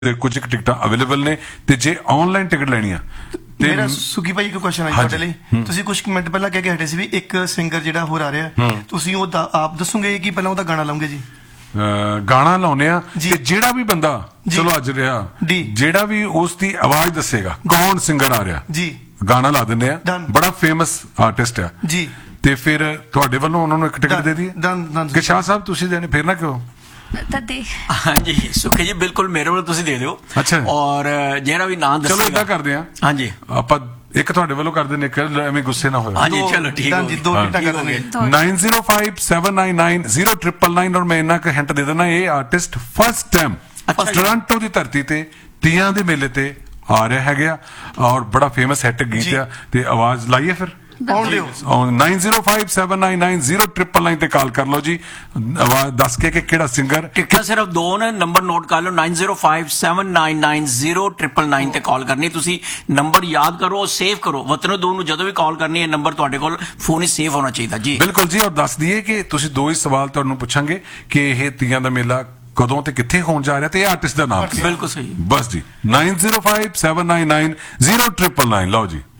ਤੇ ਕੁਝ ਕੁ ਟਿਕਟਾਂ ਅਵੇਲੇਬਲ ਨੇ ਤੇ ਜੇ ਆਨਲਾਈਨ ਟਿਕਟ ਲੈਣੀ ਆ ਤੇ ਮੇਰਾ ਸੁਖੀ ਭਾਈ ਇੱਕ ਕੁਐਸਚਨ ਹੈ ਤੁਹਾਡੇ ਲਈ ਤੁਸੀਂ ਕੁਝ ਮਿੰਟ ਪਹਿਲਾਂ ਕਹਿ ਕੇ ਹਟੇ ਸੀ ਵੀ ਇੱਕ ਸਿੰਗਰ ਜਿਹੜਾ ਹੋਰ ਆ ਰਿਹਾ ਤੁਸੀਂ ਉਹ ਆਪ ਦੱਸੋਗੇ ਕਿ ਪਹਿਲਾਂ ਉਹਦਾ ਗਾਣਾ ਲਾਉਂਗੇ ਜੀ ਗਾਣਾ ਲਾਉਨੇ ਆ ਜੀ। ਤੇ ਜਿਹੜਾ ਵੀ ਬੰਦਾ ਜੀ। ਚਲੋ ਅੱਜ ਰਿਹਾ ਜੀ। ਜਿਹੜਾ ਵੀ ਉਸ ਦੀ ਆਵਾਜ਼ ਦੱਸੇਗਾ ਕੌਣ ਸਿੰਗਰ ਆ ਰਿਹਾ ਜੀ ਗਾਣਾ ਲਾ ਦਿੰਦੇ ਆ Done। ਬੜਾ ਫੇਮਸ ਆਰਟਿਸਟ ਆ ਜੀ ਤੇ ਫਿਰ ਤੁਹਾਡੇ ਵੱਲੋਂ ਉਹਨਾਂ ਨੂੰ ਇੱਕ ਟਿਕਟ ਦੇ ਦਈਏ done। ਕਿ ਸ਼ਾਹ ਸਾਹਿਬ ਤੁਸੀਂ ਦੇਣੇ ਫਿਰ ਨਾ ਕਿਉਂ ਤਦੇ ਹਾਂਜੀ ਸੁਖੀ ਜੀ ਬਿਲਕੁਲ ਮੇਰੇ ਵੱਲੋਂ ਤੁਸੀਂ ਦੇ ਦਿਓ ਅੱਛਾ। ਔਰ ਜਿਹੜਾ ਵੀ ਨਾਂ ਚਲੋ ਦੱਸੇਗਾ ਏਦਾਂ ਕਰਦੇ ਆ ਹਾਂਜੀ ਆਪਾਂ ਇੱਕ ਤੁਹਾਡੇ ਵੱਲੋਂ ਕਰ ਦਿੰਦੇ ਇੱਕ ਐਵੇਂ ਗੁੱਸੇ ਨਾ ਹੋਇਆ ਹਾਂਜੀ ਚਲੋ ਠੀਕ ਹੋ ਜੀ ਗਿਆ। ਦੋ ਹਾਂ। ਟਿਕਟਾਂ ਕਰ ਠੀਕ ਹੋ ਦੇਣਗੇ ਗਿਆ। 9057990999 ਔਰ ਮੈਂ ਇਹਨਾਂ ਕ ਹਿੰਟ ਦੇ ਦਿੰਦਾ ਇਹ ਆਰਟਿਸਟ ਫਸਟ ਟਾਈਮ ਅੱਛਾ ਜੀ। ਟੋਰਾਂਟੋ ਦੀ ਧਰਤੀ ਤੇ ਤੀਆਂ ਦੇ ਮੇਲੇ ਤੇ ਆ ਰਿਹਾ ਹੈਗਾ ਔਰ ਬੜਾ ਫੇਮਸ ਹਿੱਟ ਗੀਤ ਜੀ। ਆ ਤੇ ਆਵਾਜ਼ ਲਾਈਏ ਫਿਰ ਆਉਣ ਦਿਓ 9057990999 ਤੇ ਕਾਲ ਕਰ ਲਓ ਜੀ ਆਵਾਜ਼ ਦੱਸ ਕੇ ਕਿ ਕਿਹੜਾ ਸਿੰਗਰ ਟਿਕਟਾਂ ਸਿਰਫ ਦੋ ਨੇ ਨੰਬਰ ਨੋਟ ਕਰ ਲਓ 9057990999 ਤੇ ਕਾਲ ਕਰਨੀ ਤੁਸੀਂ ਨੰਬਰ ਯਾਦ ਕਰੋ ਸੇਵ ਕਰੋ ਵਤਨੋ ਦੋ ਨੂੰ ਜਦੋਂ ਵੀ ਕਾਲ ਕਰਨੀ ਹੈ ਨੰਬਰ ਤੁਹਾਡੇ ਕੋਲ ਫੋਨ ਹੀ ਸੇਵ ਹੋਣਾ ਚਾਹੀਦਾ ਜੀ ਬਿਲਕੁਲ ਜੀ ਔਰ ਦੱਸ ਦਈਏ ਕਿ ਤੁਸੀਂ ਦੋ ਹੀ ਸਵਾਲ ਤੁਹਾਨੂੰ ਪੁੱਛਾਂਗੇ ਕਿ ਇਹ ਤੀਆਂ ਦਾ ਮੇਲਾ ਕਦੋਂ ਤੇ ਕਿੱਥੇ ਹੋਣ ਜਾ ਰਿਹਾ ਤੇ ਇਹ ਆਰਟਿਸਟ ਦਾ ਨਾਮ ਕੀ ਹੈ? ਬਿਲਕੁਲ ਸਹੀ ਬਸ ਜੀ 9057990999 ਲਓ ਜੀ